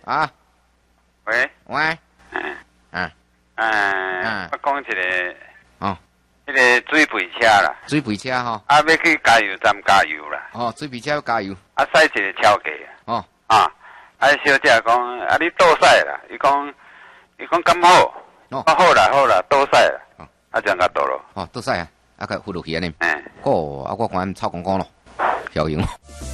啊， 喂， 喂， 我讲一个， 哦， 迄个水肥车啦， 水肥车吼， 要去加油站加油啦， 哦，水肥车要加油， 驶一个超价， 哦， 小姐讲，你倒驶啦，伊讲咁好，好啦，倒驶啦，这样甲倒咯， 哦，倒驶啊，啊，甲扶落去安尼，我看操公公咯，效用。